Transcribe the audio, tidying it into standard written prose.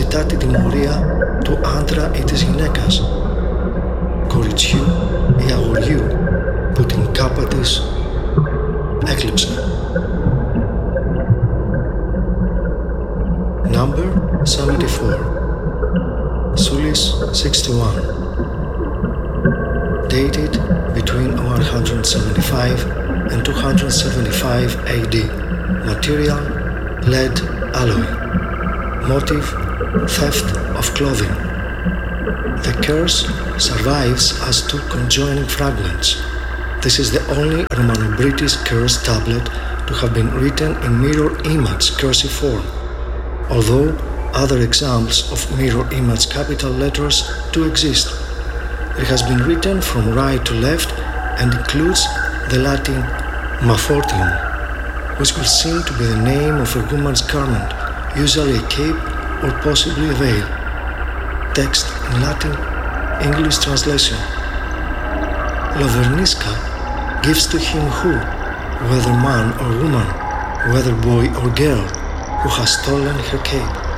ζητά την τιμωρία του άντρα ή της γυναίκας, κοριτσιού ή αγοριού που την κάπα της έκλειψε. Number 74. Sulis 61. Dated between 175 and 275 AD. Material lead alloy. Motive theft of clothing. The curse survives as two conjoining fragments. This is the only Romano-British curse tablet to have been written in mirror image cursive form, although other examples of mirror image capital letters do exist. It has been written from right to left and includes the Latin Mafortium, which will seem to be the name of a woman's garment, usually a cape or possibly a veil. Text in Latin, English translation. Loverniska gives to him who, whether man or woman, whether boy or girl, who has stolen her cape.